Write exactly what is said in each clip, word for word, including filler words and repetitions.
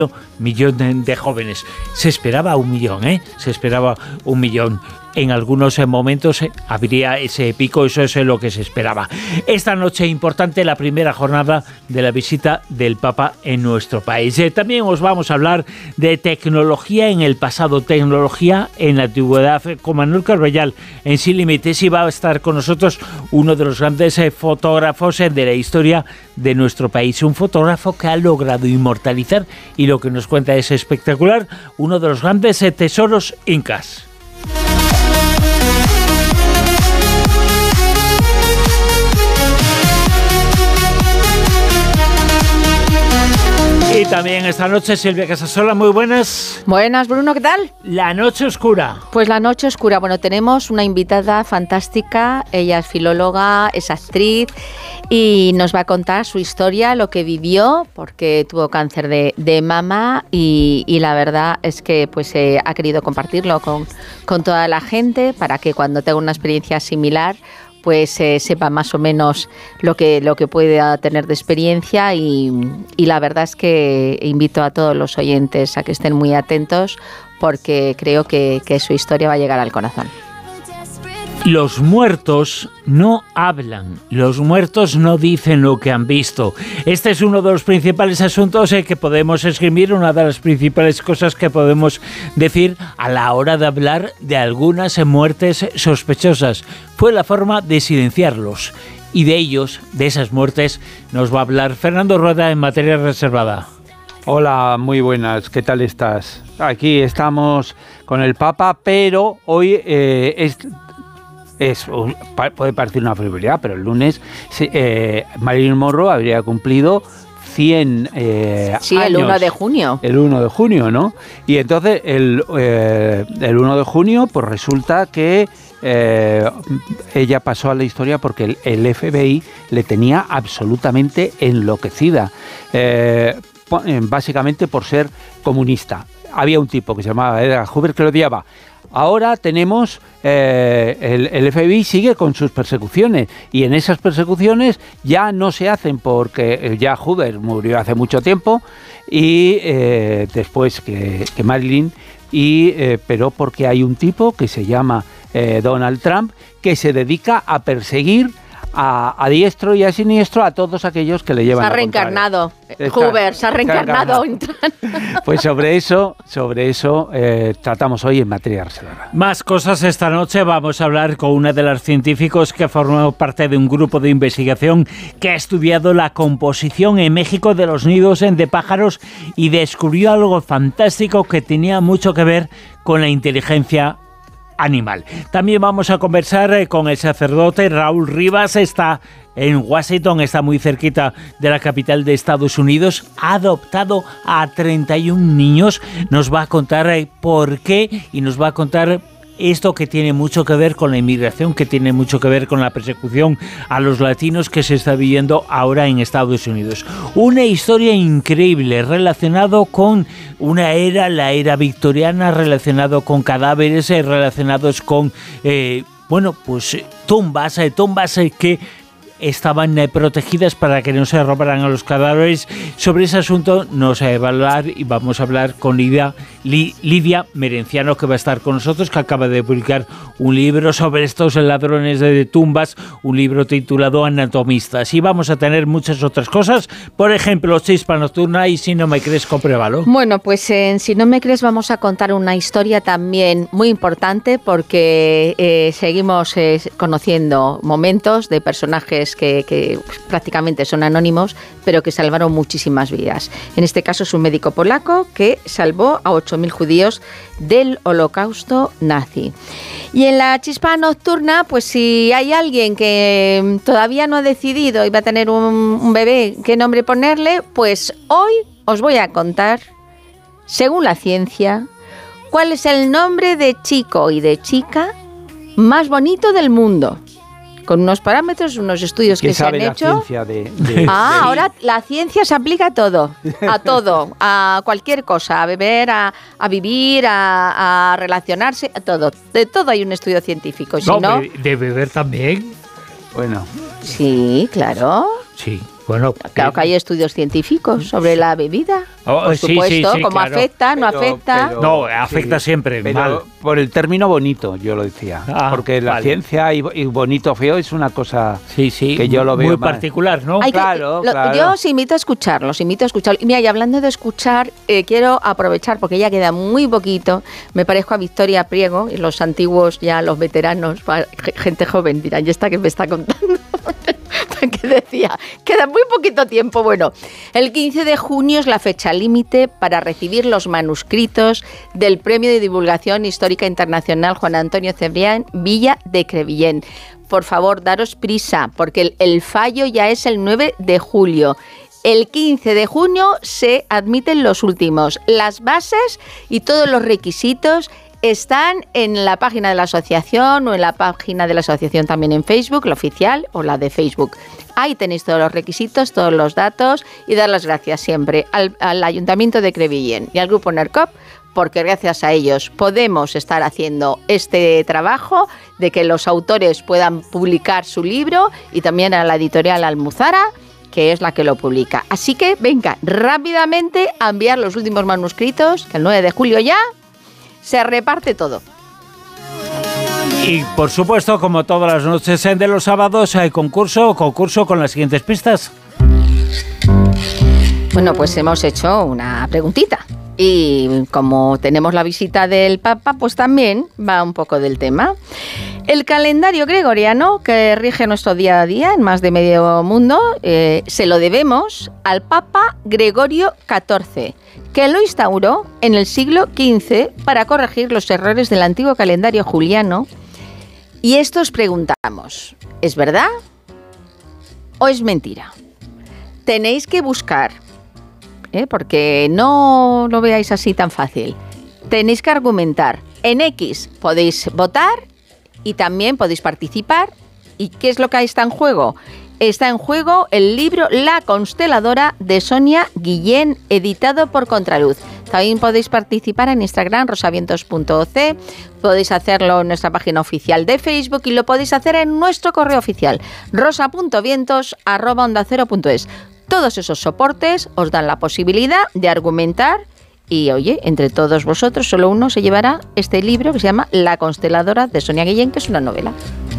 millón de, de jóvenes. Se esperaba un millón, ¿eh? Se esperaba un millón. En algunos momentos habría ese pico, eso es lo que se esperaba. Esta noche importante, la primera jornada de la visita del Papa en nuestro país. Eh, también os vamos a hablar de tecnología en el pasado, tecnología en la antigüedad. Con Manuel Carballal en Sin Límites, y va a estar con nosotros uno de los grandes eh, fotógrafos eh, de la historia de nuestro país. Un fotógrafo que ha logrado inmortalizar, y lo que nos cuenta es espectacular, uno de los grandes eh, tesoros incas. Y también esta noche Silvia Casasola, muy buenas. Buenas, Bruno, ¿qué tal? La noche oscura. Pues la noche oscura, bueno, tenemos una invitada fantástica, ella es filóloga, es actriz y nos va a contar su historia, lo que vivió, porque tuvo cáncer de, de mama y, y la verdad es que pues eh, ha querido compartirlo con, con toda la gente para que cuando tenga una experiencia similar pues eh, sepa más o menos lo que, lo que puede tener de experiencia y, y la verdad es que invito a todos los oyentes a que estén muy atentos porque creo que, que su historia va a llegar al corazón. Los muertos no hablan, los muertos no dicen lo que han visto. Este es uno de los principales asuntos eh, que podemos escribir, una de las principales cosas que podemos decir a la hora de hablar de algunas muertes sospechosas. Fue la forma de silenciarlos, y de ellos, de esas muertes, nos va a hablar Fernando Rueda en Materia Reservada. Hola, muy buenas, ¿qué tal estás? Aquí estamos con el Papa, pero hoy eh, es... Es, puede parecer una frivolidad, pero el lunes eh, Marilyn Monroe habría cumplido cien eh, sí, años. Sí, el uno de junio. El uno de junio, ¿no? Y entonces el, eh, el uno de junio, pues resulta que eh, ella pasó a la historia porque el, el F B I le tenía absolutamente enloquecida, eh, básicamente por ser comunista. Había un tipo que se llamaba Edgar Hoover que lo odiaba. Ahora tenemos, eh, el, el F B I sigue con sus persecuciones y en esas persecuciones ya no se hacen porque ya Hoover murió hace mucho tiempo y eh, después que, que Marilyn, y, eh, pero porque hay un tipo que se llama eh, Donald Trump que se dedica a perseguir A, a diestro y a siniestro a todos aquellos que le llevan. Se ha reencarnado, Hoover, se ha reencarnado. Pues sobre eso, sobre eso eh, tratamos hoy en Materia Reservada. Más cosas esta noche. Vamos a hablar con una de las científicos que ha formado parte de un grupo de investigación que ha estudiado la composición en México de los nidos de pájaros y descubrió algo fantástico que tenía mucho que ver con la inteligencia animal. También vamos a conversar con el sacerdote Raúl Rivas. Está en Washington, está muy cerquita de la capital de Estados Unidos. Ha adoptado a treinta y un niños. Nos va a contar por qué y nos va a contar esto que tiene mucho que ver con la inmigración, que tiene mucho que ver con la persecución a los latinos que se está viviendo ahora en Estados Unidos. Una historia increíble relacionado con una era, la era victoriana, relacionado con cadáveres, eh, relacionados con, eh, bueno, pues tumbas, eh, tumbas eh, que estaban eh, protegidas para que no se robaran a los cadáveres. Sobre ese asunto nos va a hablar y vamos a hablar con Lidia, Li, Lidia Merenciano, que va a estar con nosotros, que acaba de publicar un libro sobre estos ladrones de tumbas, un libro titulado Anatomistas. Y vamos a tener muchas otras cosas, por ejemplo, Chispa Nocturna y Si no me crees, compruébalo. Bueno, pues en Si no me crees vamos a contar una historia también muy importante porque eh, seguimos eh, conociendo momentos de personajes Que, que prácticamente son anónimos, pero que salvaron muchísimas vidas. En este caso es un médico polaco que salvó a ocho mil judíos del holocausto nazi. Y en la Chispa Nocturna, pues si hay alguien que todavía no ha decidido y va a tener un, un bebé, qué nombre ponerle, pues hoy os voy a contar, según la ciencia, cuál es el nombre de chico y de chica más bonito del mundo. Con unos parámetros, unos estudios que se han hecho. De, de, ah, de... ahora la ciencia se aplica a todo, a todo, a cualquier cosa, a beber, a, a vivir, a, a relacionarse, a todo. De todo hay un estudio científico. Si no, no, de beber también. Bueno. Sí, claro. Sí. Bueno, claro que hay estudios científicos sobre la bebida. Oh, por sí, supuesto, sí, sí, cómo claro. afecta, no Pero, afecta. pero, No, afecta sí, siempre, pero mal. por el término bonito, yo lo decía. Ah, porque la vale. ciencia y, y bonito feo es una cosa Sí, sí, que yo lo veo muy mal. particular, ¿no? Hay que- Claro, lo- claro. Yo os invito a escucharlo, os invito a escucharlo. Y mira, y hablando de escuchar, eh, quiero aprovechar, porque ya queda muy poquito, me parezco a Victoria Priego, y los antiguos, ya los veteranos, pa- gente joven, dirán, ¿y esta que me está contando? Que decía, queda muy poquito tiempo. Bueno, el quince de junio es la fecha límite para recibir los manuscritos del Premio de Divulgación Histórica Internacional Juan Antonio Cebrián Villa de Crevillén. Por favor, daros prisa, porque el, el fallo ya es el nueve de julio. El quince de junio se admiten los últimos. Las bases y todos los requisitos están en la página de la asociación o en la página de la asociación también en Facebook, la oficial o la de Facebook. Ahí tenéis todos los requisitos, todos los datos y dar las gracias siempre al, al Ayuntamiento de Crevillén y al Grupo NERCOP, porque gracias a ellos podemos estar haciendo este trabajo de que los autores puedan publicar su libro, y también a la editorial Almuzara, que es la que lo publica. Así que venga, rápidamente a enviar los últimos manuscritos, que el nueve de julio ya se reparte todo. Y por supuesto, como todas las noches de los sábados, hay concurso, concurso con las siguientes pistas. Bueno, pues hemos hecho una preguntita. Y como tenemos la visita del Papa, pues también va un poco del tema. El calendario gregoriano que rige nuestro día a día en más de medio mundo, eh, se lo debemos al Papa Gregorio catorce, que lo instauró en el siglo quince para corregir los errores del antiguo calendario juliano. Y esto os preguntamos, ¿es verdad o es mentira? Tenéis que buscar, ¿eh? porque no lo veáis así tan fácil. Tenéis que argumentar. En X podéis votar y también podéis participar. ¿Y qué es lo que está en juego? Está en juego el libro La Consteladora de Sonia Guillén, editado por Contraluz. También podéis participar en Instagram, rosavientos punto o ce, podéis hacerlo en nuestra página oficial de Facebook y lo podéis hacer en nuestro correo oficial, rosa punto vientos arroba onda cero punto es. Todos esos soportes os dan la posibilidad de argumentar y, oye, entre todos vosotros solo uno se llevará este libro que se llama La Consteladora de Sonia Guillén, que es una novela.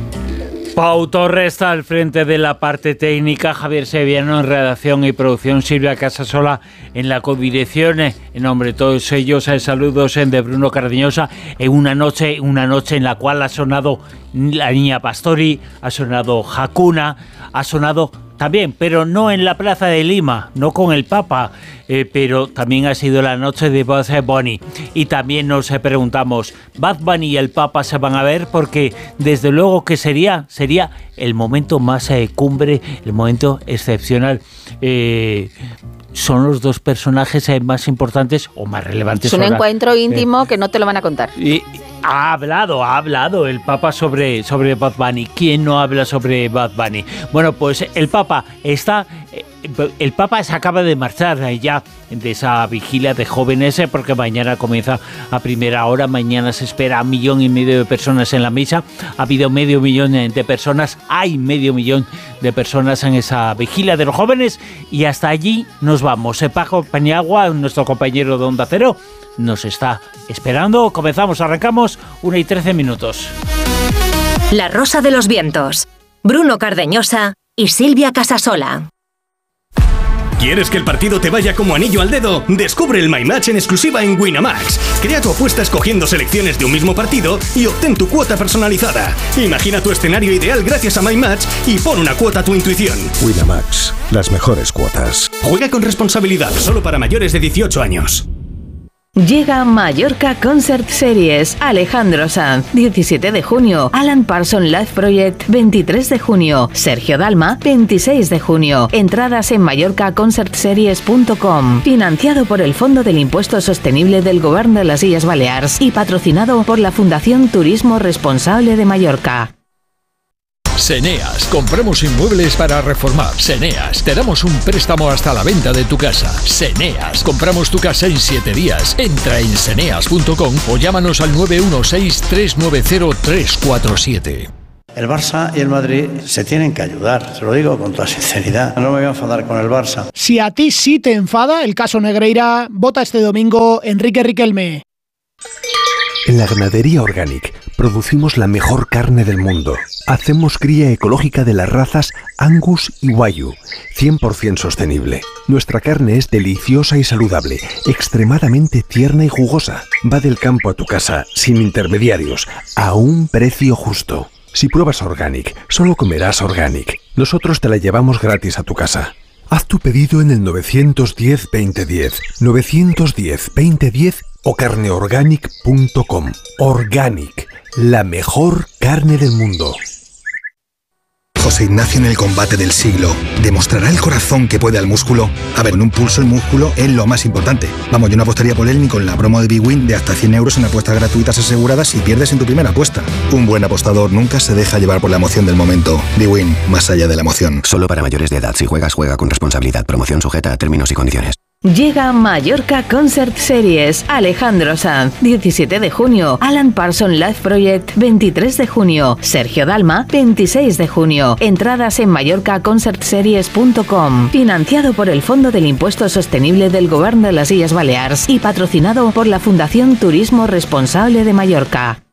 Pau Torres está al frente de la parte técnica, Javier Sevillano en redacción y producción, Silvia Casasola en la codirección. En nombre de todos ellos, saludos de Bruno Cardeñosa en una noche, una noche en la cual ha sonado La Niña Pastori, ha sonado Hakuna, ha sonado también, pero no en la Plaza de Lima, no con el Papa, eh, pero también ha sido la noche de Bad Bunny. Y también nos preguntamos, ¿Bad Bunny y el Papa se van a ver? Porque desde luego que sería, sería el momento más eh, cumbre, el momento excepcional. Eh, son los dos personajes eh, más importantes o más relevantes. Es un ahora, encuentro íntimo eh, que no te lo van a contar. Y ha hablado, ha hablado el Papa sobre, sobre Bad Bunny. ¿Quién no habla sobre Bad Bunny? Bueno, pues el Papa está... El Papa se acaba de marchar ya de esa vigilia de jóvenes, porque mañana comienza a primera hora. Mañana se espera un millón y medio de personas en la misa. Ha habido medio millón de personas, hay medio millón de personas en esa vigilia de los jóvenes, y hasta allí nos vamos. Paco Paniagua, nuestro compañero de Onda Cero, nos está esperando. Comenzamos, arrancamos, una y trece minutos. La Rosa de los Vientos, Bruno Cardeñosa y Silvia Casasola. ¿Quieres que el partido te vaya como anillo al dedo? Descubre el My Match en exclusiva en Winamax. Crea tu apuesta escogiendo selecciones de un mismo partido y obtén tu cuota personalizada. Imagina tu escenario ideal gracias a My Match y pon una cuota a tu intuición. Winamax, las mejores cuotas. Juega con responsabilidad, solo para mayores de dieciocho años. Llega Mallorca Concert Series, Alejandro Sanz, diecisiete de junio, Alan Parsons Live Project, veintitrés de junio, Sergio Dalma, veintiséis de junio. Entradas en mallorca concert series punto com, financiado por el Fondo del Impuesto Sostenible del Govern de las Illes Balears y patrocinado por la Fundación Turismo Responsable de Mallorca. Seneas, compramos inmuebles para reformar. Seneas, te damos un préstamo hasta la venta de tu casa. Seneas, compramos tu casa en siete días. Entra en seneas punto com o llámanos al nueve uno seis, tres nueve cero, tres cuatro siete. El Barça y el Madrid se tienen que ayudar, se lo digo con toda sinceridad. No me voy a enfadar con el Barça. Si a ti sí te enfada el caso Negreira, vota este domingo Enrique Riquelme. En la ganadería Organic producimos la mejor carne del mundo. Hacemos cría ecológica de las razas Angus y Wagyu, cien por ciento sostenible. Nuestra carne es deliciosa y saludable, extremadamente tierna y jugosa. Va del campo a tu casa, sin intermediarios, a un precio justo. Si pruebas Organic, solo comerás Organic. Nosotros te la llevamos gratis a tu casa. Haz tu pedido en el nueve uno cero, veinte diez, nueve uno cero, veinte diez o carneorganic punto com. Organic, la mejor carne del mundo. José Ignacio en el combate del siglo. ¿Demostrará el corazón que puede al músculo? A ver, en un pulso el músculo es lo más importante. Vamos, yo no apostaría por él ni con la promo de BWin de hasta cien euros en apuestas gratuitas aseguradas si pierdes en tu primera apuesta. Un buen apostador nunca se deja llevar por la emoción del momento. BWin, más allá de la emoción. Solo para mayores de edad. Si juegas, juega con responsabilidad. Promoción sujeta a términos y condiciones. Llega Mallorca Concert Series. Alejandro Sanz, diecisiete de junio. Alan Parsons Live Project, veintitrés de junio. Sergio Dalma, veintiséis de junio. Entradas en mallorca concert series punto com. Financiado por el Fondo del Impuesto Sostenible del Gobierno de las Illes Balears y patrocinado por la Fundación Turismo Responsable de Mallorca.